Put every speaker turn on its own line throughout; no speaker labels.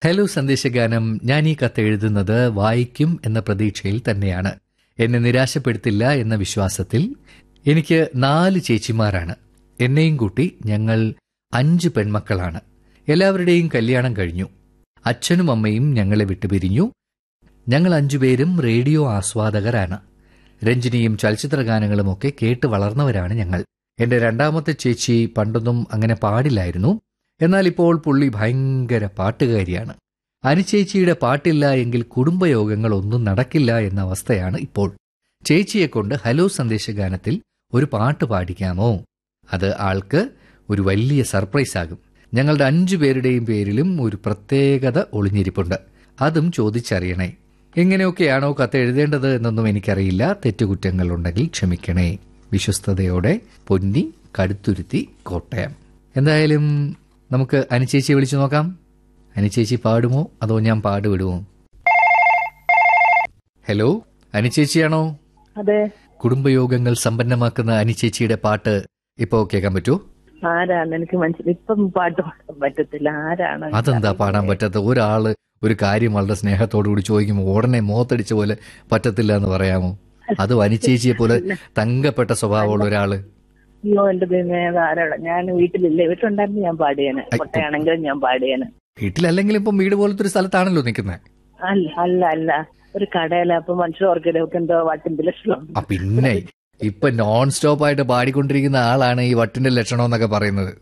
Hello സന്ദേശഗാനം. ഞാൻ ഈ കത്ത് എഴുതുന്നത് വായിക്കും എന്ന പ്രതീക്ഷയിൽ തന്നെയാണ്. എന്നെ നിരാശപ്പെടുത്തില്ല എന്ന വിശ്വാസത്തിൽ. എനിക്ക് 4 ചേച്ചിമാരാണ്. എന്നെയും കൂട്ടി ഞങ്ങൾ 5 പെൺമക്കളാണ്. എല്ലാവരുടെയും കല്യാണം കഴിഞ്ഞു. അച്ഛനും അമ്മയും ഞങ്ങളെ വിട്ടുപിരിഞ്ഞു. ഞങ്ങൾ 5 പേരും റേഡിയോ ആസ്വാദകരാണ്. രഞ്ജിനിയും ചലച്ചിത്രഗാനങ്ങളുമൊക്കെ കേട്ട് വളർന്നവരാണ് ഞങ്ങൾ. എന്റെ രണ്ടാമത്തെ ചേച്ചി പണ്ടൊന്നും അങ്ങനെ പാടില്ലായിരുന്നു. എന്നാൽ ഇപ്പോൾ പുള്ളി ഭയങ്കര പാട്ടുകാരിയാണ്. അനുചേച്ചിയുടെ പാട്ടില്ല എങ്കിൽ കുടുംബയോഗങ്ങളൊന്നും നടക്കില്ല എന്ന അവസ്ഥയാണ് ഇപ്പോൾ. ചേച്ചിയെക്കൊണ്ട് ഹലോ സന്ദേശഗാനത്തിൽ ഒരു പാട്ട് പാടിക്കാമോ? അത് ആൾക്ക് ഒരു വലിയ സർപ്രൈസ് ആകും. ഞങ്ങളുടെ 5 പേരുടെയും പേരിലും ഒരു പ്രത്യേകത ഒളിഞ്ഞിരിപ്പുണ്ട്. അതും ചോദിച്ചറിയണേ. എങ്ങനെയൊക്കെയാണോ കത്ത് എഴുതേണ്ടത് എന്നൊന്നും എനിക്കറിയില്ല. തെറ്റുകുറ്റങ്ങളുണ്ടെങ്കിൽ ക്ഷമിക്കണേ. വിശ്വസ്തയോടെ പൊന്നി, കടുത്തുരുത്തി, കോട്ടയം. എന്തായാലും നമുക്ക് അനുചേച്ചിയെ വിളിച്ചു നോക്കാം. അനുചേച്ചി പാടുമോ അതോ ഞാൻ പാടുവിടുമോ? ഹലോ, അനുചേച്ചിയാണോ?
അതെ.
കുടുംബയോഗങ്ങൾ സമ്പന്നമാക്കുന്ന അനുചേച്ചിയുടെ പാട്ട് ഇപ്പോ കേൾക്കാൻ പറ്റുമോ?
ആരാണ്? എനിക്ക് മനസ്സിലായി. ഇപ്പം പാട്ട് പാടാൻ പറ്റത്തില്ല. ആരാണ്?
അതെന്താ പാടാൻ പറ്റാത്ത? ഒരാള് ഒരു കാര്യം വളരെ സ്നേഹത്തോടുകൂടി ചോദിക്കുമ്പോൾ ഉടനെ മോത്തടിച്ച പോലെ പറ്റത്തില്ല എന്ന് പറയാമോ? അത് അനുചേച്ചിയെ പോലെ തങ്കപ്പെട്ട സ്വഭാവമുള്ള ഒരാള്.
അയ്യോ, എന്റെ ദൈവമേ, ആരാണ്? ഞാൻ വീട്ടിലില്ലേ? വീട്ടിലുണ്ടായിരുന്നു ഞാൻ പാടിയേനെ. കൊട്ടയാണെങ്കിലും ഞാൻ പാടിയേനെ.
വീട്ടിലല്ലെങ്കിലും ഇപ്പം വീട് പോലത്തെ ഒരു സ്ഥലത്താണല്ലോ നിൽക്കുന്നത്.
അല്ല അല്ല അല്ല ഒരു കടയില. അപ്പൊ മനുഷ്യർക്ക് എന്തോ വട്ടിന്റെ ലക്ഷണം.
പിന്നെ ഇപ്പൊ നോൺ സ്റ്റോപ്പ് ആയിട്ട് പാടിക്കൊണ്ടിരിക്കുന്ന ആളാണ് ഈ വട്ടിന്റെ ലക്ഷണം എന്നൊക്കെ പറയുന്നത്.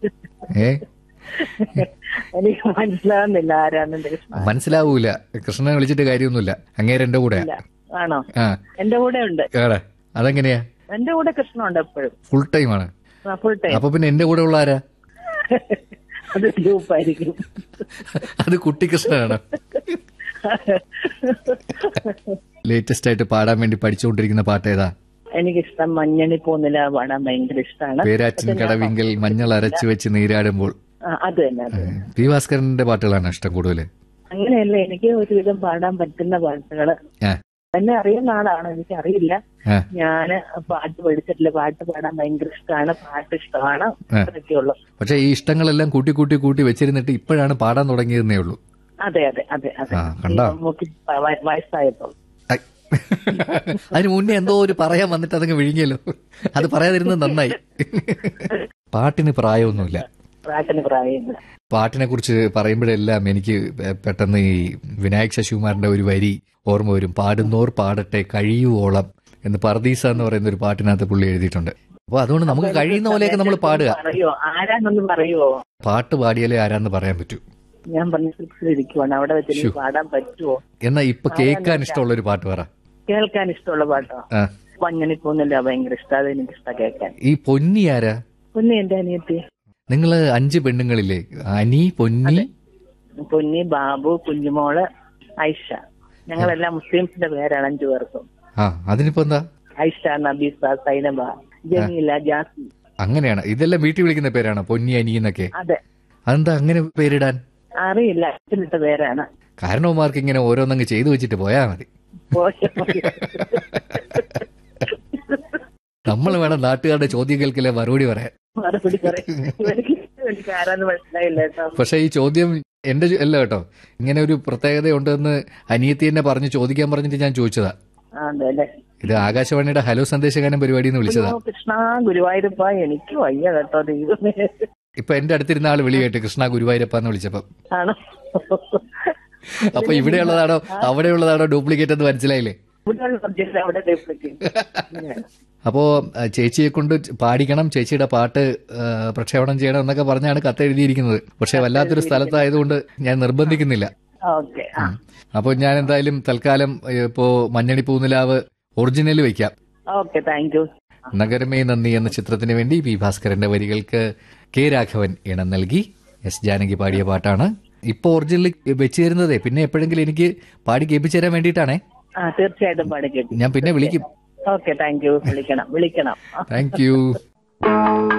എനിക്ക് മനസ്സിലാവുന്നില്ല ആരാണ്.
മനസ്സിലാവൂല. കൃഷ്ണനെ വിളിച്ചിട്ട് കാര്യമൊന്നുമില്ല. അങ്ങേര് എന്റെ കൂടെ
ആണോ? എന്റെ കൂടെ ഉണ്ട്.
അതെങ്ങനെയാ?
എന്റെ കൂടെ കൃഷ്ണ ഉണ്ട് എപ്പോഴും.
ഫുൾ ടൈം ആണ്.
Full time.
അപ്പൊ പിന്നെ എന്റെ കൂടെ ഉള്ള ആരാ?
അത് ഗ്രൂപ്പായിരിക്കും.
അത് കുട്ടി കൃഷ്ണനാണ്. ലേറ്റസ്റ്റ് ആയിട്ട് പാടാൻ വേണ്ടി പഠിച്ചുകൊണ്ടിരിക്കുന്ന പാട്ട് ഏതാ?
എനിക്കിഷ്ടം മഞ്ഞണി പോന്നില്ല പാടാൻ ഭയങ്കര ഇഷ്ടമാണ്.
പേരാറ്റിൻ കടവിങ്കൽ മഞ്ഞൾ അരച്ചു വെച്ച് നീരാടുമ്പോൾ.
അത് തന്നെ.
പി ഭാസ്കരന്റെ പാട്ടുകളാണ് ഇഷ്ടം കൂടുതൽ?
അങ്ങനെയല്ല, എനിക്ക് ഒരുവിധം പാടാൻ പറ്റുന്ന പാട്ടുകള്. എന്നെ അറിയുന്ന ആളാണ്, എനിക്ക് അറിയില്ല. ഞാന് പാട്ട് പഠിച്ചിട്ടില്ല. പാട്ട് പാടാൻ ഭയങ്കര ഇഷ്ടമാണ്. പാട്ട് ഇഷ്ടമാണ്. അതൊക്കെയുള്ളൂ.
പക്ഷെ ഈ ഇഷ്ടങ്ങളെല്ലാം കൂട്ടി കൂട്ടി കൂട്ടി വെച്ചിരുന്നിട്ട് ഇപ്പോഴാണ് പാടാൻ തുടങ്ങിയതേ ഉള്ളൂ.
അതെ അതെ അതെ അതെ. വയസ്സായപ്പോ.
അതിന് മുന്നേ എന്തോ ഒരു പറയാൻ വന്നിട്ട് അതങ്ങ് വിഴുങ്ങിയല്ലോ. അത് പറയാതിരുന്നത് നന്നായി. പാട്ടിന് പ്രായമൊന്നുമില്ല.
പാട്ടിന് പ്രായമില്ല.
പാട്ടിനെ കുറിച്ച് പറയുമ്പോഴെല്ലാം എനിക്ക് പെട്ടെന്ന് ഈ വിനായക് ശശികുമാറിന്റെ ഒരു വരി ഓർമ്മ വരും. പാടുന്നോർ പാടട്ടെ കഴിയുവോളം എന്ന് പർദീസ എന്ന് പറയുന്ന ഒരു പാട്ടിനകത്ത് പുള്ളി എഴുതിയിട്ടുണ്ട്. അപ്പൊ അതുകൊണ്ട് നമുക്ക് കഴിയുന്ന പോലെയൊക്കെ നമ്മൾ പാടുക.
ആരാന്നൊന്ന് പറയുവോ?
പാട്ട് പാടിയാലേ ആരാന്ന് പറയാൻ പറ്റൂ.
ഞാൻ പറഞ്ഞിരിക്കുവാണ് അവിടെ വെച്ച് പാടാൻ പറ്റുമോ?
എന്നാ ഇപ്പൊ കേൾക്കാൻ ഇഷ്ടമുള്ള ഒരു പാട്ട് പറ.
കേൾക്കാൻ ഇഷ്ടമുള്ള പാട്ടോ? മഞ്ഞണി പോകുന്നില്ല ഭയങ്കര ഇഷ്ടം. അത് എനിക്കിഷ്ടം കേൾക്കാൻ.
ഈ പൊന്നി ആരാ?
പൊന്നി എന്റെ അനിയത്തി.
നിങ്ങള് 5 പെണ്ണുങ്ങളില്ലേ? അനി, പൊന്നി,
പൊന്നി, ബാബു, കുഞ്ഞുമോള്, ഐഷ. ഞങ്ങളെല്ലാം മുസ്ലിംസിന്റെ പേരാണ് 5 പേർക്കും.
അതിനിപ്പോ എന്താ?
ഐഷ, നബീസ, സൈനബ, ജമീല, ജാസി.
അങ്ങനെയാണ്. ഇതെല്ലാം വീട്ടിൽ വിളിക്കുന്ന പേരാണ് പൊന്നി, അനി എന്നൊക്കെ?
അതെ.
അതെന്താ അങ്ങനെ പേരിടാൻ?
അറിയില്ല, അച്ഛനിട്ട പേരാണ്. കാരണവന്മാർക്ക്
ഇങ്ങനെ ഓരോന്നങ്ങ് ചെയ്തു വെച്ചിട്ട് പോയാ മതി. നമ്മൾ വേണം നാട്ടുകാരുടെ ചോദ്യങ്ങൾക്കെല്ലാം മറുപടി പറയാൻ. പക്ഷെ ഈ ചോദ്യം എന്റെ അല്ല കേട്ടോ. ഇങ്ങനെ ഒരു പ്രത്യേകതയുണ്ടെന്ന് അനിയത്തി തന്നെ പറഞ്ഞു ചോദിക്കാൻ പറഞ്ഞിട്ട് ഞാൻ ചോദിച്ചതാ. ഇത് ആകാശവാണിയുടെ ഹലോ സന്ദേശഗാനം പരിപാടിന്ന് വിളിച്ചതാ.
കൃഷ്ണ ഗുരുവായൂരപ്പ, എനിക്ക് വയ്യ കേട്ടോ ദൈവമേ.
ഇപ്പൊ എന്റെ അടുത്തിരുന്ന ആള് വിളി കേട്ട് കൃഷ്ണ ഗുരുവായൂരപ്പ എന്ന് വിളിച്ചപ്പോ. അപ്പൊ ഇവിടെയുള്ളതാണോ അവിടെയുള്ളതാണോ ഡ്യൂപ്ലിക്കേറ്റ് എന്ന് മനസ്സിലായില്ലേ? അപ്പോ ചേച്ചിയെ കൊണ്ട് പാടിക്കണം, ചേച്ചിയുടെ പാട്ട് പ്രക്ഷേപണം ചെയ്യണം എന്നൊക്കെ പറഞ്ഞാണ് കത്ത് എഴുതിയിരിക്കുന്നത്. പക്ഷെ വല്ലാത്തൊരു സ്ഥലത്തായതുകൊണ്ട് ഞാൻ നിർബന്ധിക്കുന്നില്ല. അപ്പൊ ഞാൻ എന്തായാലും തൽക്കാലം ഇപ്പോ മഞ്ഞണി പൂനിലാവ് ഒറിജിനൽ വെക്കാം. നഗരമേ നന്ദി എന്ന ചിത്രത്തിന് വേണ്ടി പി ഭാസ്കരന്റെ വരികൾക്ക് കെ രാഘവൻ ഇണം നൽകി എസ് ജാനകി പാടിയ പാട്ടാണ്. ഇപ്പൊ ഒറിജിനൽ വെച്ചു തരുന്നതേ പിന്നെ എപ്പോഴെങ്കിലും എനിക്ക് പാടി കേൾപ്പിച്ചു തരാൻ വേണ്ടിയിട്ടാണേ.
തീർച്ചയായിട്ടും പാടി കേൾപ്പിക്കും.
ഞാൻ പിന്നെ വിളിക്കും.
Okay, thank you. വിളിക്കണം.
Thank you.